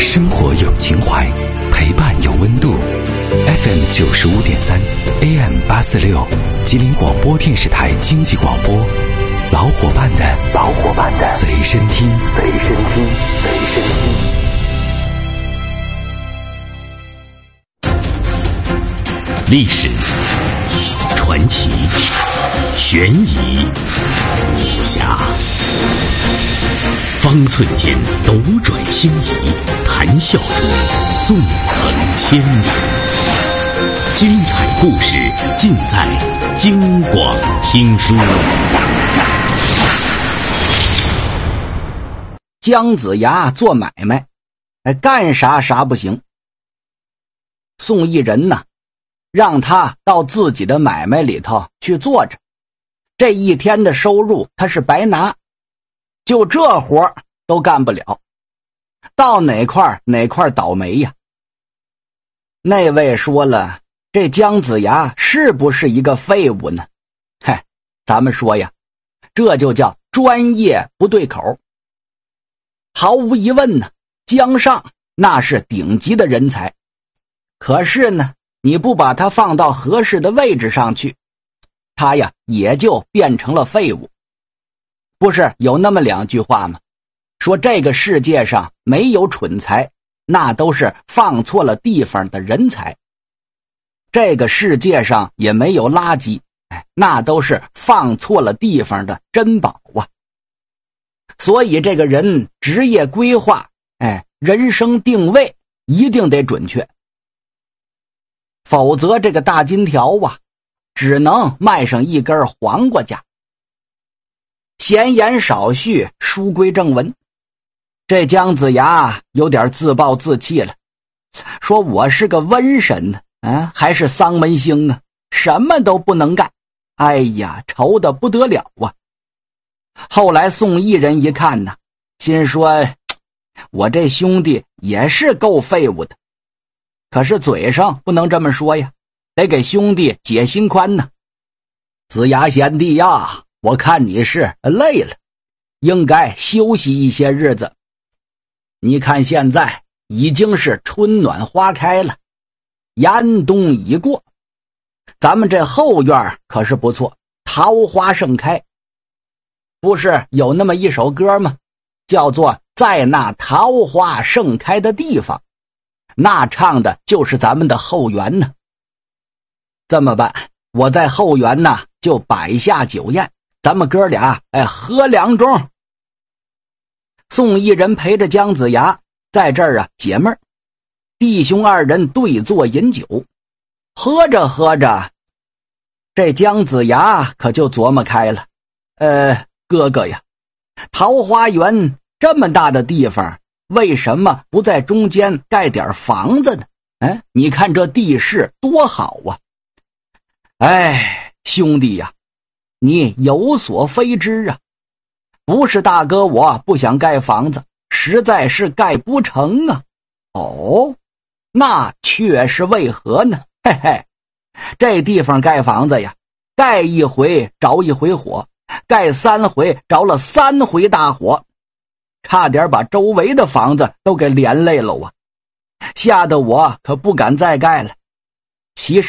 生活有情怀，陪伴有温度。FM 95.3 AM 846，吉林广播电视台经济广播，老伙伴的随身听。历史、传奇、悬疑、武侠，方寸间斗转星移，谈笑中纵横千年。精彩故事尽在京广听书。 姜子牙做买卖，干啥不行。宋义人呢，让他到自己的买卖里头去坐着，这一天的收入他是白拿，就这活都干不了，到哪块倒霉呀。那位说了，这姜子牙是不是一个废物呢？咱们说呀，这就叫专业不对口。毫无疑问呢，姜尚那是顶级的人才，可是呢，你不把他放到合适的位置上去，他呀也就变成了废物。不是有那么两句话吗？说这个世界上没有蠢材，那都是放错了地方的人才。这个世界上也没有垃圾，那都是放错了地方的珍宝啊。所以这个人职业规划，人生定位一定得准确，否则这个大金条啊，只能卖上一根黄瓜价。闲言少叙，书归正文。这姜子牙有点自暴自弃了，说我是个瘟神呢，还是丧门星啊，什么都不能干。哎呀，愁得不得了啊。后来宋义人一看呢，心说我这兄弟也是够废物的，可是嘴上不能这么说呀，得给兄弟解心宽呢。子牙贤弟呀，我看你是累了，应该休息一些日子。你看现在已经是春暖花开了，严冬已过，咱们这后院可是不错，桃花盛开。不是有那么一首歌吗？叫做在那桃花盛开的地方，那唱的就是咱们的后园呢。这么办，我在后园呢就摆下酒宴，咱们哥俩喝2盅。宋义人陪着姜子牙在这儿解闷儿，弟兄二人对坐饮酒，喝着喝着，这姜子牙可就琢磨开了，哥哥呀，桃花源这么大的地方，为什么不在中间盖点房子呢？你看这地势多好啊。兄弟呀，你有所非知啊，不是大哥我不想盖房子，实在是盖不成啊。哦，那却是为何呢？这地方盖房子呀，盖一回着一回火，盖3回着了3回大火，差点把周围的房子都给连累了啊，吓得我可不敢再盖了。其实